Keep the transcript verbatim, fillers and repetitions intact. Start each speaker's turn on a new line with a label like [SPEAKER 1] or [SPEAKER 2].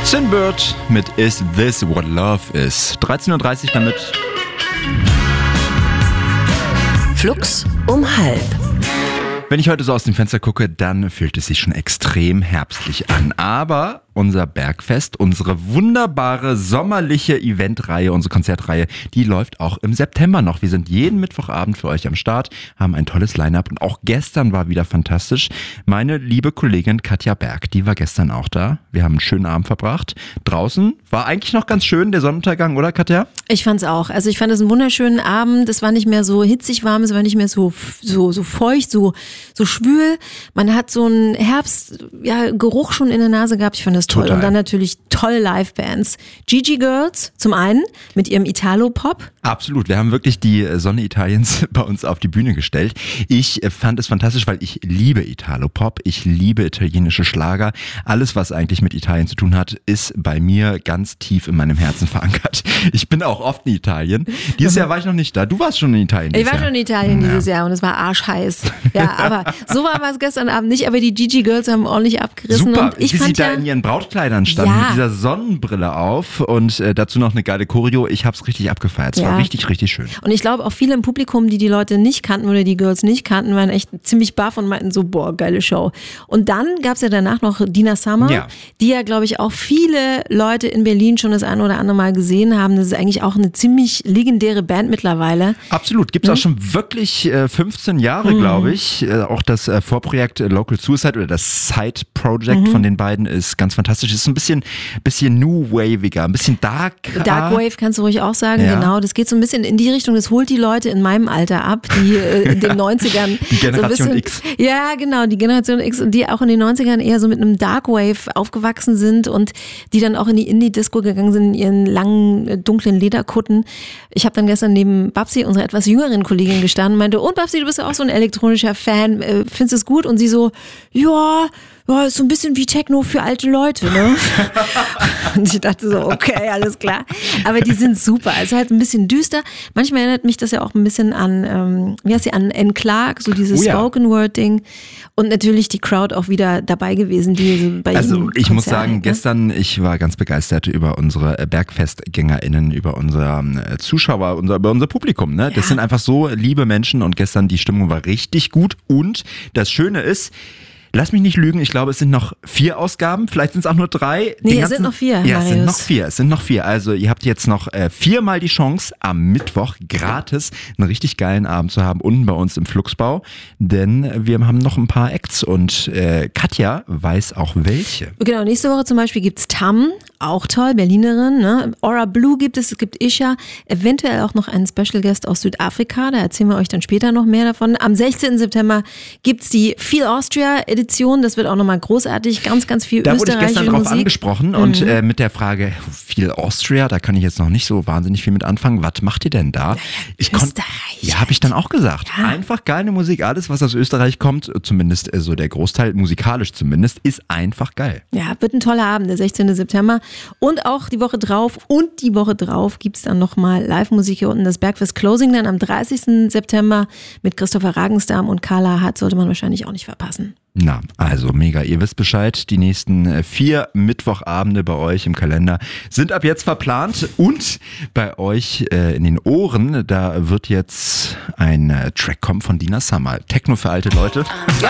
[SPEAKER 1] Sinbird mit Is This What Love Is. dreizehn Uhr dreißig damit.
[SPEAKER 2] Flux um halb.
[SPEAKER 1] Wenn ich heute so aus dem Fenster gucke, dann fühlt es sich schon extrem herbstlich an. Aber unser Bergfest, unsere wunderbare sommerliche Eventreihe, unsere Konzertreihe, die läuft auch im September noch. Wir sind jeden Mittwochabend für euch am Start, haben ein tolles Line-Up und auch gestern war wieder fantastisch. Meine liebe Kollegin Katja Berg, die war gestern auch da. Wir haben einen schönen Abend verbracht. Draußen war eigentlich noch ganz schön der Sonnenuntergang, oder Katja?
[SPEAKER 3] Ich fand's auch. Also ich fand es einen wunderschönen Abend. Es war nicht mehr so hitzig warm, es war nicht mehr so so so feucht, so so schwül. Man hat so einen Herbst, ja, Geruch schon in der Nase gehabt. Ich fand das toll.
[SPEAKER 1] Total.
[SPEAKER 3] Und dann natürlich tolle Livebands. Gigi Girls zum einen mit ihrem Italo-Pop.
[SPEAKER 1] Absolut. Wir haben wirklich die Sonne Italiens bei uns auf die Bühne gestellt. Ich fand es fantastisch, weil ich liebe Italo-Pop. Ich liebe italienische Schlager. Alles, was eigentlich mit Italien zu tun hat, ist bei mir ganz tief in meinem Herzen verankert. Ich bin auch oft in Italien. Dieses Jahr war ich noch nicht da. Du warst schon in Italien
[SPEAKER 3] Ich
[SPEAKER 1] dieses
[SPEAKER 3] war
[SPEAKER 1] Jahr.
[SPEAKER 3] schon in Italien
[SPEAKER 1] Ja.
[SPEAKER 3] dieses Jahr und es war arschheiß. Ja, aber so war es gestern Abend nicht. Aber die Gigi Girls haben ordentlich abgerissen.
[SPEAKER 1] Super,
[SPEAKER 3] und ich
[SPEAKER 1] wie sie
[SPEAKER 3] fand
[SPEAKER 1] da
[SPEAKER 3] ja,
[SPEAKER 1] in ihren Brautkleidern standen,
[SPEAKER 3] Ja.
[SPEAKER 1] mit dieser Sonnenbrille auf und äh, dazu noch eine geile Choreo. Ich hab's richtig abgefeiert. Es
[SPEAKER 3] Ja.
[SPEAKER 1] war richtig, richtig schön.
[SPEAKER 3] Und ich glaube auch viele im Publikum, die die Leute nicht kannten oder die Girls nicht kannten, waren echt ziemlich baff und meinten so, boah, geile Show. Und dann gab's ja danach noch Dina Summer,
[SPEAKER 1] Ja.
[SPEAKER 3] die ja, glaube ich, auch viele Leute in Berlin schon das ein oder andere Mal gesehen haben. Das ist eigentlich auch eine ziemlich legendäre Band mittlerweile.
[SPEAKER 1] Absolut, gibt's auch schon wirklich äh, fünfzehn Jahre,
[SPEAKER 3] Mhm.
[SPEAKER 1] glaube ich. Äh, auch das äh, Vorprojekt äh, Local Suicide oder das Side-Project
[SPEAKER 3] Mhm.
[SPEAKER 1] von den beiden ist ganz fantastisch. Ist so ein bisschen, bisschen new-waviger, ein bisschen dark.
[SPEAKER 3] Dark Wave kannst du ruhig auch sagen,
[SPEAKER 1] Ja.
[SPEAKER 3] genau. Das geht so ein bisschen in die Richtung, das holt die Leute in meinem Alter ab, die äh, in den neunzigern.
[SPEAKER 1] Die Generation
[SPEAKER 3] so ein
[SPEAKER 1] X.
[SPEAKER 3] bisschen, Ja, genau, die Generation X, die auch in den neunzigern eher so mit einem Dark Wave aufgewachsen sind und die dann auch in die Indie-Disco gegangen sind in ihren langen, äh, dunklen Lederkutten. Ich habe dann gestern neben Babsi, unserer etwas jüngeren Kollegin, gestanden und meinte, und Babsi, du bist ja auch so ein elektronischer Fan, äh, findest du es gut? Und sie so, ja, ja, ist so ein bisschen wie Techno für alte Leute, ne? Und ich dachte so, okay, alles klar. Aber die sind super. Also halt ein bisschen düster. Manchmal erinnert mich das ja auch ein bisschen an, ähm, wie heißt sie, an Anne Clark, so dieses
[SPEAKER 1] Oh ja.
[SPEAKER 3] Spoken-Word-Ding. Und natürlich die Crowd auch wieder dabei gewesen, die so bei
[SPEAKER 1] Also
[SPEAKER 3] jedem
[SPEAKER 1] ich muss
[SPEAKER 3] Konzert,
[SPEAKER 1] sagen,
[SPEAKER 3] ne?
[SPEAKER 1] gestern, ich war ganz begeistert über unsere äh, BergfestgängerInnen, über unsere äh, Zuschauer, unser, über unser Publikum. Ne? Das
[SPEAKER 3] Ja.
[SPEAKER 1] sind einfach so liebe Menschen und gestern die Stimmung war richtig gut. Und das Schöne ist, lass mich nicht lügen, ich glaube, es sind noch vier Ausgaben, vielleicht sind es auch nur drei.
[SPEAKER 3] Nee,
[SPEAKER 1] Den
[SPEAKER 3] es sind noch vier,
[SPEAKER 1] Ja, es sind
[SPEAKER 3] Marius.
[SPEAKER 1] noch vier, es sind noch vier. Also ihr habt jetzt noch äh, viermal die Chance, am Mittwoch gratis einen richtig geilen Abend zu haben, unten bei uns im Fluxbau. Denn wir haben noch ein paar Acts und äh, Katja weiß auch welche.
[SPEAKER 3] Genau, nächste Woche zum Beispiel gibt's Tam, auch toll, Berlinerin, ne? Aura Blue gibt es, es gibt Isha, eventuell auch noch einen Special Guest aus Südafrika, da erzählen wir euch dann später noch mehr davon. Am sechzehnten September gibt's die Feel Austria Edition, das wird auch nochmal großartig, ganz, ganz viel
[SPEAKER 1] Da wurde ich
[SPEAKER 3] österreichische
[SPEAKER 1] gestern drauf
[SPEAKER 3] Musik.
[SPEAKER 1] angesprochen und äh, mit der Frage, viel Austria, da kann ich jetzt noch nicht so wahnsinnig viel mit anfangen. Was macht ihr denn da? Ich konnt-
[SPEAKER 3] Österreich
[SPEAKER 1] Ja, habe ich dann auch gesagt.
[SPEAKER 3] Ja.
[SPEAKER 1] Einfach geile Musik, alles was aus Österreich kommt, zumindest äh, so der Großteil, musikalisch zumindest, ist einfach geil.
[SPEAKER 3] Ja, wird ein toller Abend, der sechzehnten September. Und auch die Woche drauf und die Woche drauf gibt's dann nochmal Live-Musik hier unten. Das Bergfest Closing dann am dreißigsten September mit Christopher Ragensdam und Carla Hart, sollte man wahrscheinlich auch nicht verpassen.
[SPEAKER 1] Na, also mega. Ihr wisst Bescheid, die nächsten äh, vier Mittwochabende bei euch im Kalender sind ab jetzt verplant und bei euch äh, in den Ohren, da wird jetzt ein äh, Track kommen von Dina Summer. Techno für alte Leute.